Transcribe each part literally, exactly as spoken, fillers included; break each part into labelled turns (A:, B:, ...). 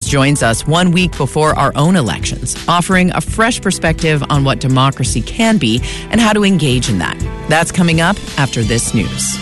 A: joins us one week before our own elections, offering a fresh perspective on what democracy can be and how to engage in that. That's coming up after this news.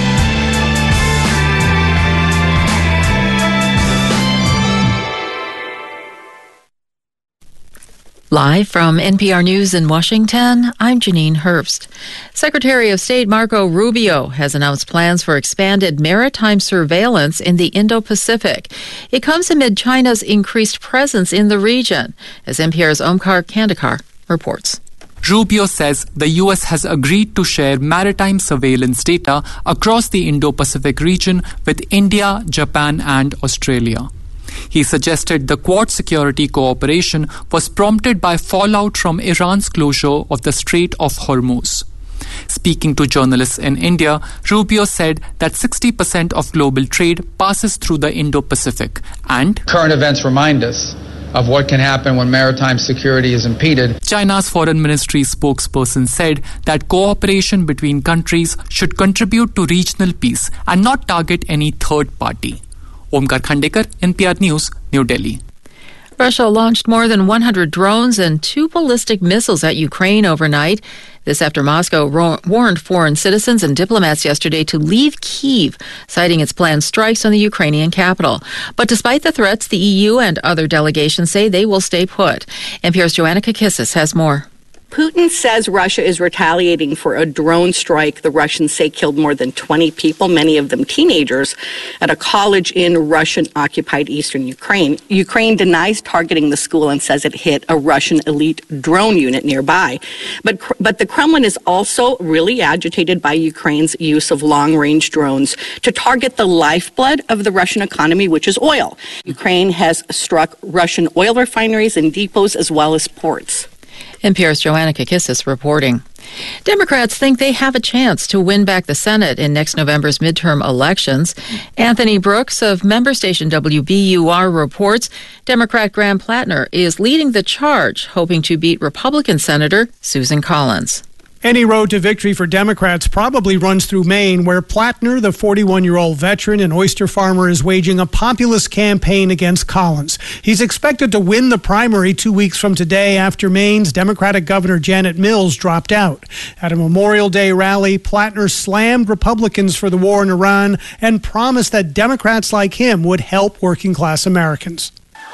B: Live from N P R News in Washington, I'm Janine Herbst. Secretary of State Marco Rubio has announced plans for expanded maritime surveillance in the Indo-Pacific. It comes amid China's increased presence in the region, as N P R's Omkar Kandekar reports.
C: Rubio says the U S has agreed to share maritime surveillance data across the Indo-Pacific region with India, Japan, and Australia. He suggested the Quad security cooperation was prompted by fallout from Iran's closure of the Strait of Hormuz. Speaking to journalists in India, Rubio said that sixty percent of global trade passes through the Indo-Pacific, and
D: current events remind us of what can happen when maritime security is impeded.
C: China's foreign ministry spokesperson said that cooperation between countries should contribute to regional peace and not target any third party. Omkar Kandekar, N P R News, New Delhi.
B: Russia launched more than one hundred drones and two ballistic missiles at Ukraine overnight. This after Moscow ro- warned foreign citizens and diplomats yesterday to leave Kyiv, citing its planned strikes on the Ukrainian capital. But despite the threats, the E U and other delegations say they will stay put. N P R's Joanna Kakissis has more.
E: Putin says Russia is retaliating for a drone strike the Russians say killed more than twenty people, many of them teenagers, at a college in Russian-occupied eastern Ukraine. Ukraine denies targeting the school and says it hit a Russian elite drone unit nearby. But, but the Kremlin is also really agitated by Ukraine's use of long-range drones to target the lifeblood of the Russian economy, which is oil. Ukraine has struck Russian oil refineries and depots as well as ports.
B: N P R's Joanna Kakissis reporting. Democrats think they have a chance to win back the Senate in next November's midterm elections. Anthony Brooks of member station W B U R reports Democrat Graham Plattner is leading the charge, hoping to beat Republican Senator Susan Collins.
F: Any road to victory for Democrats probably runs through Maine, where Plattner, the forty-one-year-old veteran and oyster farmer, is waging a populist campaign against Collins. He's expected to win the primary two weeks from today after Maine's Democratic Governor Janet Mills dropped out. At a Memorial Day rally, Plattner slammed Republicans for the war in Iran and promised that Democrats like him would help working-class Americans.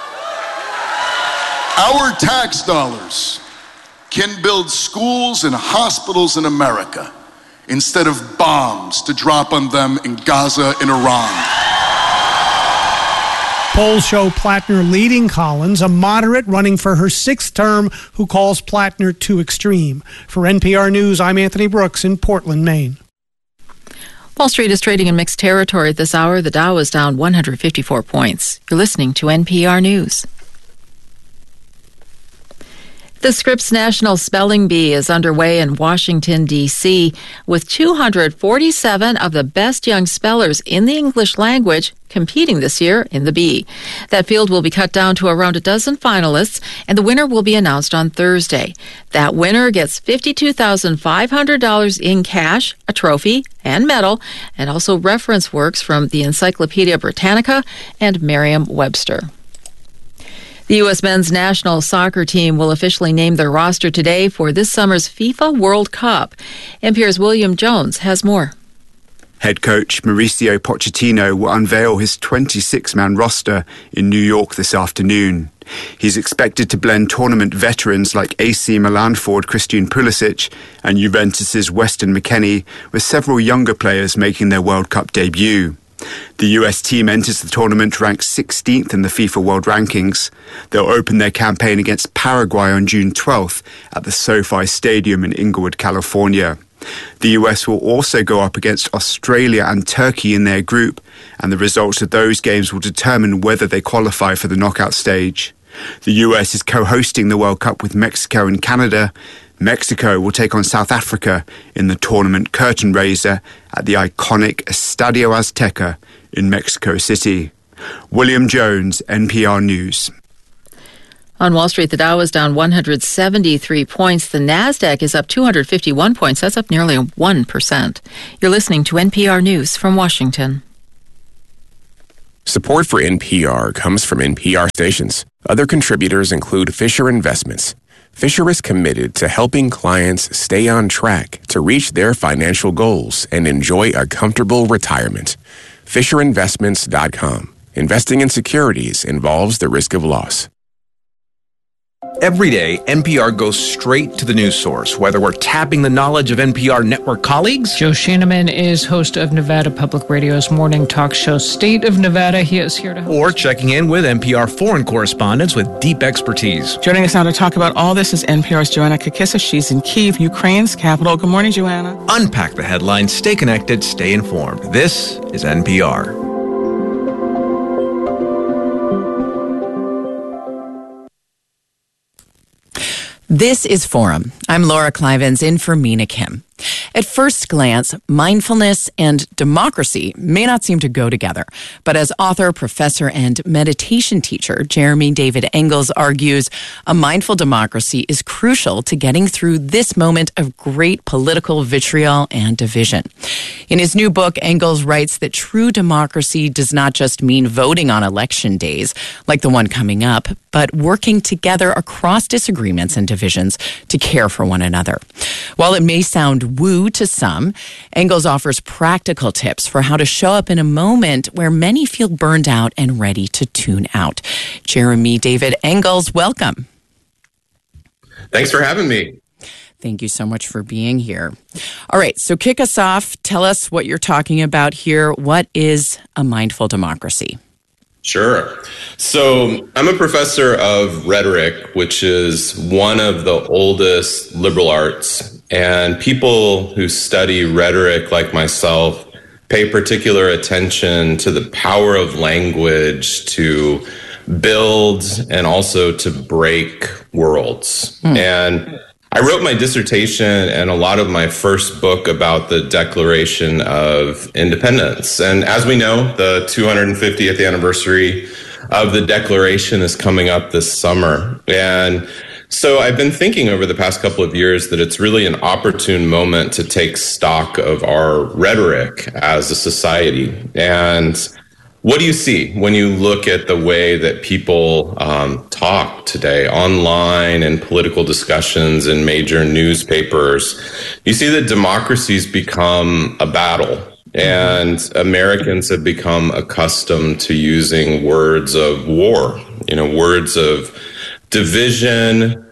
G: Our tax dollars can build schools and hospitals in America instead of bombs to drop on them in Gaza and Iran.
F: Polls show Plattner leading Collins, a moderate running for her sixth term who calls Plattner too extreme. For N P R News, I'm Anthony Brooks in Portland, Maine.
B: Wall Street is trading in mixed territory at this hour. The Dow is down one hundred fifty-four points. You're listening to N P R News. The Scripps National Spelling Bee is underway in Washington, D C, with two hundred forty-seven of the best young spellers in the English language competing this year in the Bee. That field will be cut down to around a dozen finalists, and the winner will be announced on Thursday. That winner gets fifty-two thousand five hundred dollars in cash, a trophy, and medal, and also reference works from the Encyclopedia Britannica and Merriam-Webster. The U S men's national soccer team will officially name their roster today for this summer's FIFA World Cup. N P R's William Jones has more.
H: Head coach Mauricio Pochettino will unveil his twenty-six man roster in New York this afternoon. He's expected to blend tournament veterans like A C Milan forward Christian Pulisic and Juventus's Weston McKennie, with several younger players making their World Cup debut. The U S team enters the tournament ranked sixteenth in the FIFA World Rankings. They'll open their campaign against Paraguay on June twelfth at the SoFi Stadium in Inglewood, California. The U S will also go up against Australia and Turkey in their group, and the results of those games will determine whether they qualify for the knockout stage. The U S is co-hosting the World Cup with Mexico and Canada. Mexico will take on South Africa in the tournament curtain raiser at the iconic Estadio Azteca in Mexico City. William Jones, N P R News.
B: On Wall Street, the Dow is down one hundred seventy-three points. The Nasdaq is up two hundred fifty-one points. That's up nearly one percent. You're listening to N P R News from Washington.
I: Support for N P R comes from N P R stations. Other contributors include Fisher Investments. Fisher is committed to helping clients stay on track to reach their financial goals and enjoy a comfortable retirement. Fisher Investments dot com. Investing in securities involves the risk of loss.
J: Every day, N P R goes straight to the news source, whether we're tapping the knowledge of N P R network colleagues.
K: Joe Sheneman is host of Nevada Public Radio's morning talk show, State of Nevada. He is here to help.
J: Or checking in with N P R foreign correspondents with deep expertise.
L: Joining us now to talk about all this is N P R's Joanna Kakissa. She's in Kyiv, Ukraine's capital. Good morning, Joanna.
J: Unpack the headlines, stay connected, stay informed. This is N P R.
A: This is Forum. I'm Laura Clivens in for Mina Kim. At first glance, mindfulness and democracy may not seem to go together. But as author, professor, and meditation teacher Jeremy David Engels argues, a mindful democracy is crucial to getting through this moment of great political vitriol and division. In his new book, Engels writes that true democracy does not just mean voting on election days, like the one coming up, but working together across disagreements and divisions to care for one another. While it may sound woo to some, Engels offers practical tips for how to show up in a moment where many feel burned out and ready to tune out. Jeremy David Engels, welcome.
M: Thanks for having me.
A: Thank you so much for being here. All right, so kick us off. Tell us what you're talking about here. What is a mindful democracy?
M: Sure. So I'm a professor of rhetoric, which is one of the oldest liberal arts. And people who study rhetoric like myself pay particular attention to the power of language to build and also to break worlds. Hmm. And I wrote my dissertation and a lot of my first book about the Declaration of Independence. And as we know, the two hundred fiftieth anniversary of the Declaration is coming up this summer. And so I've been thinking over the past couple of years that it's really an opportune moment to take stock of our rhetoric as a society. And what do you see when you look at the way that people um, talk today online and political discussions in major newspapers? You see that democracy's become a battle, and Americans have become accustomed to using words of war, you know, words of division,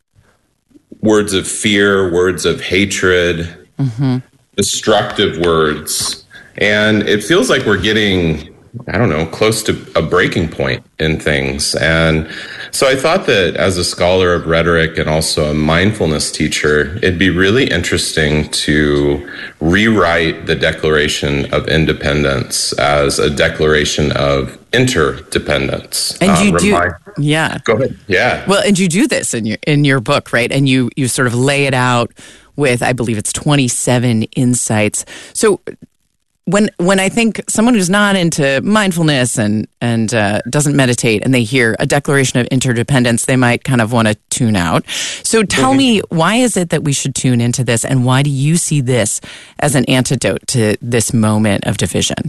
M: words of fear, words of hatred, mm-hmm. destructive words. And it feels like we're getting, I don't know, close to a breaking point in things. And so I thought that as a scholar of rhetoric and also a mindfulness teacher, it'd be really interesting to rewrite the Declaration of Independence as a declaration of interdependence.
A: And you
M: um,
A: do,
M: remind-
A: yeah.
M: Go ahead. Yeah.
A: Well, and you do this in your in your book, right? And you you sort of lay it out with, I believe it's twenty-seven insights. So when when I think someone who's not into mindfulness and and uh, doesn't meditate, and they hear a Declaration of Interdependence, they might kind of want to tune out. So tell mm-hmm. me, why is it that we should tune into this, and why do you see this as an antidote to this moment of division?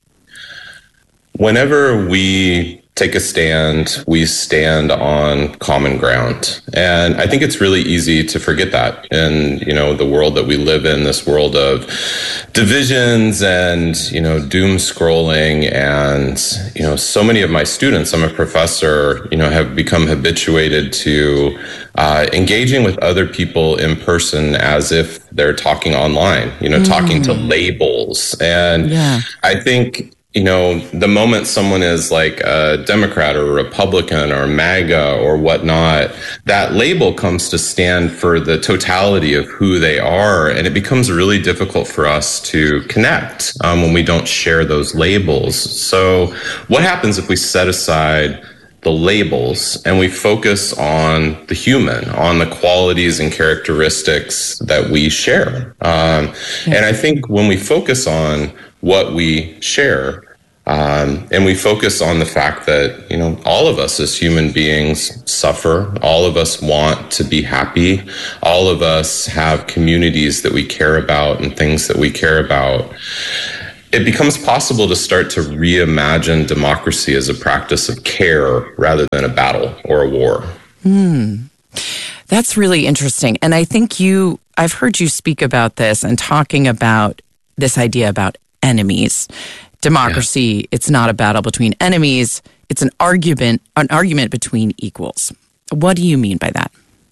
M: Whenever we take a stand, we stand on common ground. And I think it's really easy to forget that in, you know, the world that we live in, this world of divisions and, you know, doom scrolling. And, you know, so many of my students, I'm a professor, you know, have become habituated to uh, engaging with other people in person as if they're talking online, you know, mm. talking to labels. And yeah. I think, you know, the moment someone is like a Democrat or a Republican or MAGA or whatnot, that label comes to stand for the totality of who they are. And it becomes really difficult for us to connect um, when we don't share those labels. So what happens if we set aside the labels and we focus on the human, on the qualities and characteristics that we share? Um, and I think when we focus on what we share, um, and we focus on the fact that, you know, all of us as human beings suffer, all of us want to be happy, all of us have communities that we care about and things that we care about. it becomes possible to start to reimagine democracy as a practice of care rather than a battle or a war.
A: Hmm. That's really interesting. And I think you, I've heard you speak about this and talking about this idea about enemies. Democracy, yeah. It's not a battle between enemies. It's an argument, an argument between equals. What do you mean by that?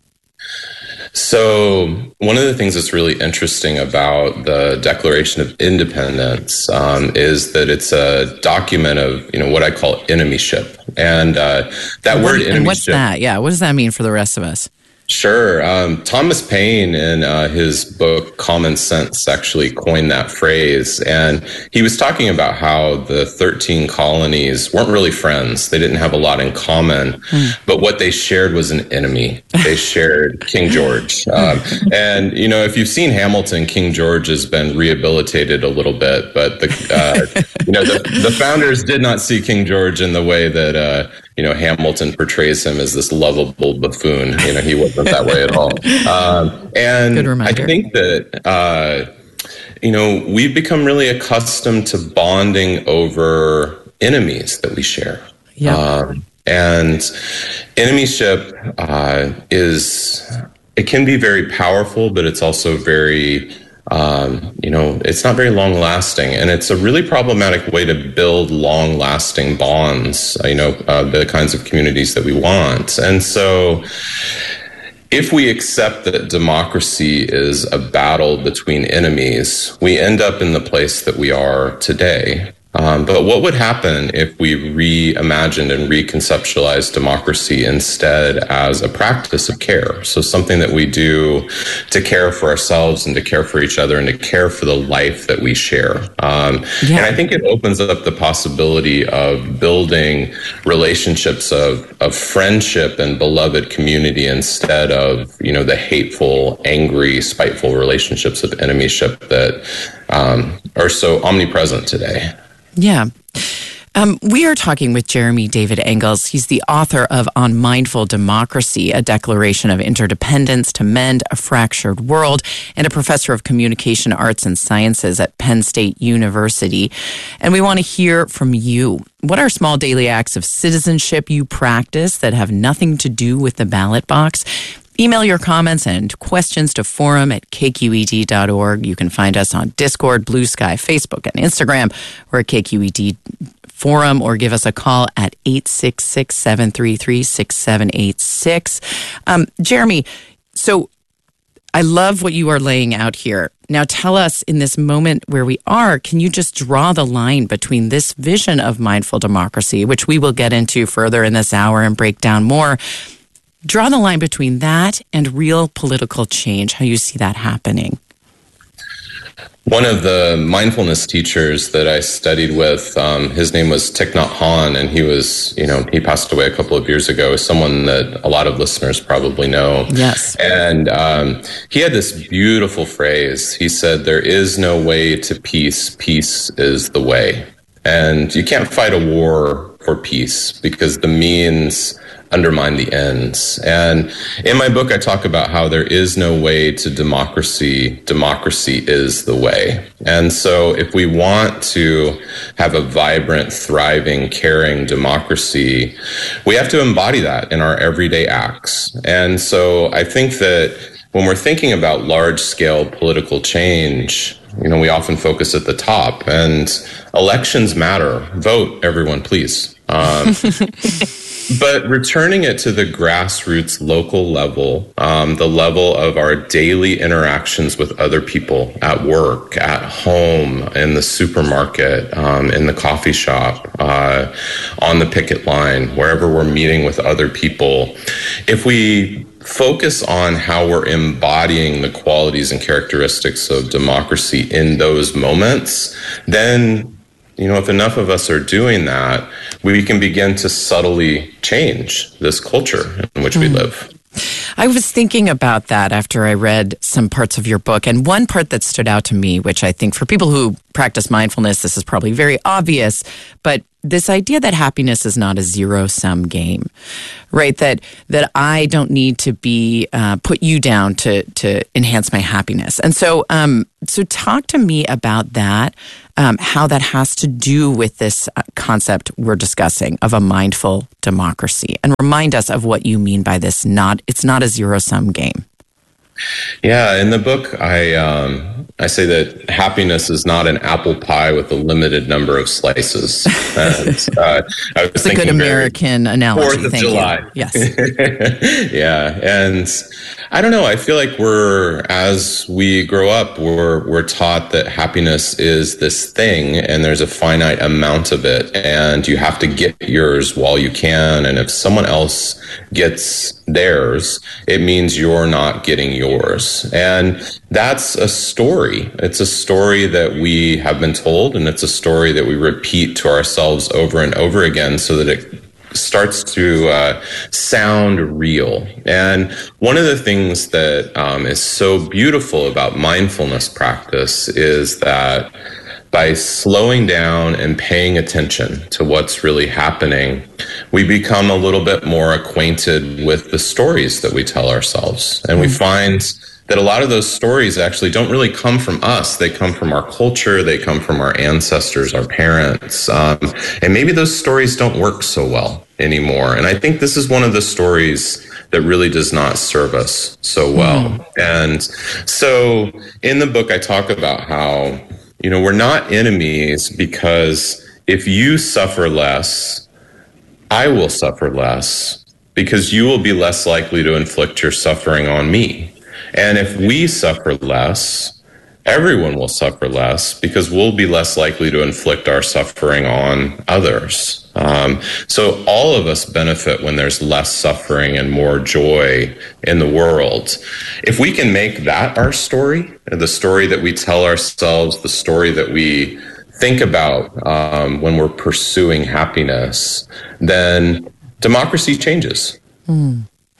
M: So one of the things that's really interesting about the Declaration of Independence um, is that it's a document of, you know, what I call enemyship. And uh, that
A: what,
M: word
A: and
M: enemyship.
A: What's that? Yeah, what does that mean for the rest of us?
M: Sure. Um, Thomas Paine, in uh, his book Common Sense, actually coined that phrase. And he was talking about how the thirteen colonies weren't really friends. They didn't have a lot in common. Mm. But what they shared was an enemy. They shared King George. Um, and, you know, if you've seen Hamilton, King George has been rehabilitated a little bit. But, the, uh, you know, the, the founders did not see King George in the way that, uh, you know, Hamilton portrays him as this lovable buffoon. You know, he wasn't that way at all. Um, and I think that, uh, you know, we've become really accustomed to bonding over enemies that we share.
A: Yeah.
M: Um, and enemyship uh, is, it can be very powerful, but it's also very... Um, you know, it's not very long lasting, and it's a really problematic way to build long lasting bonds, you know, uh, the kinds of communities that we want. And so if we accept that democracy is a battle between enemies, we end up in the place that we are today. Um, but what would happen if we reimagined and reconceptualized democracy instead as a practice of care? So something that we do to care for ourselves and to care for each other and to care for the life that we share. Um, yeah. And I think it opens up the possibility of building relationships of, of friendship and beloved community instead of, you know, the hateful, angry, spiteful relationships of enemyship that um, are so omnipresent today.
A: Yeah. Um, we are talking with Jeremy David Engels. He's the author of On Mindful Democracy, a declaration of interdependence to mend a fractured world, and a professor of communication arts and sciences at Penn State University. And we want to hear from you. What are small daily acts of citizenship you practice that have nothing to do with the ballot box? Email your comments and questions to forum at k q e d dot org. You can find us on Discord, Blue Sky, Facebook, and Instagram. We're at K Q E D Forum, or give us a call at eight six six, seven three three, six seven eight six. Um, Jeremy, so I love what you are laying out here. Now tell us, in this moment where we are, can you just draw the line between this vision of mindful democracy, which we will get into further in this hour and break down more, draw the line between that and real political change, how you see that happening?
M: One of the mindfulness teachers that I studied with, um, his name was Thich Nhat Hanh, and he was, you know, he passed away a couple of years ago, someone that a lot of listeners probably know.
A: Yes.
M: And um, he had this beautiful phrase. He said, "There is no way to peace. Peace is the way." And you can't fight a war for peace because the means undermine the ends. And in my book, I talk about how there is no way to democracy. Democracy is the way. And so if we want to have a vibrant, thriving, caring democracy, we have to embody that in our everyday acts. And so I think that when we're thinking about large-scale political change, you know, we often focus at the top, and elections matter. Vote, everyone, please. Um, But returning it to the grassroots local level, um, the level of our daily interactions with other people at work, at home, in the supermarket, um, in the coffee shop, uh, on the picket line, wherever we're meeting with other people. If we focus on how we're embodying the qualities and characteristics of democracy in those moments, then, you know, if enough of us are doing that, we can begin to subtly change this culture in which mm. we live.
A: I was thinking about that after I read some parts of your book. And one part that stood out to me, which I think for people who practice mindfulness, this is probably very obvious, but this idea that happiness is not a zero-sum game, right? That that I don't need to be uh, put you down to to enhance my happiness. And so, um, so talk to me about that. um, how that has to do with this uh, concept we're discussing of a mindful democracy, and remind us of what you mean by this. Not it's not a zero-sum game.
M: Yeah, in the book, I um, I say that happiness is not an apple pie with a limited number of slices. And, uh, I was
A: it's a good American analogy.
M: Fourth of
A: Thank
M: July.
A: You. Yes.
M: Yeah, and I don't know. I feel like we're as we grow up, we're we're taught that happiness is this thing, and there's a finite amount of it, and you have to get yours while you can. And if someone else gets theirs, it means you're not getting yours. And that's a story. It's a story that we have been told, and it's a story that we repeat to ourselves over and over again so that it starts to uh, sound real. And one of the things that um, is so beautiful about mindfulness practice is that by slowing down and paying attention to what's really happening, we become a little bit more acquainted with the stories that we tell ourselves. And we find that a lot of those stories actually don't really come from us. They come from our culture. They come from our ancestors, our parents. Um, and maybe those stories don't work so well anymore. And I think this is one of the stories that really does not serve us so well. Mm. And so in the book, I talk about how, you know, we're not enemies, because if you suffer less, I will suffer less, because you will be less likely to inflict your suffering on me. And if we suffer less, everyone will suffer less, because we'll be less likely to inflict our suffering on others. Um, so all of us benefit when there's less suffering and more joy in the world. If we can make that our story, the story that we tell ourselves, the story that we think about um, when we're pursuing happiness, then democracy changes.
A: Hmm.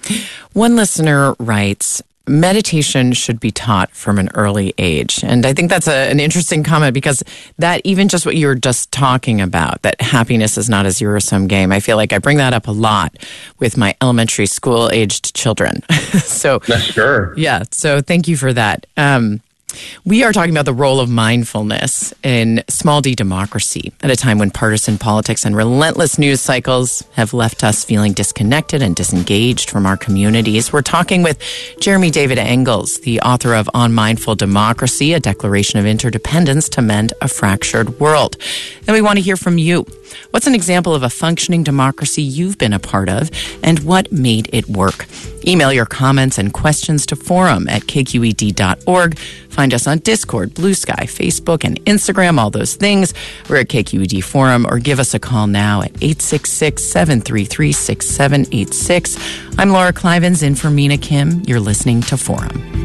A: One listener writes, meditation should be taught from an early age. And I think that's a, an interesting comment, because that, even just what you were just talking about, that happiness is not a zero-sum game, I feel like I bring that up a lot with my elementary school-aged children. So,
M: sure.
A: Yeah, so thank you for that. Um, we are talking about the role of mindfulness in small d democracy at a time when partisan politics and relentless news cycles have left us feeling disconnected and disengaged from our communities. We're talking with Jeremy David Engels, the author of On Mindful Democracy, A Declaration of Interdependence to Mend a Fractured World. And we want to hear from you. What's an example of a functioning democracy you've been a part of, and what made it work? Email your comments and questions to forum at k q e d dot org. Find us on Discord, Blue Sky, Facebook, and Instagram, all those things. We're at K Q E D Forum, or give us a call now at eight six six, seven three three, six seven eight six. I'm Laura Clivens in for Mina Kim. You're listening to Forum.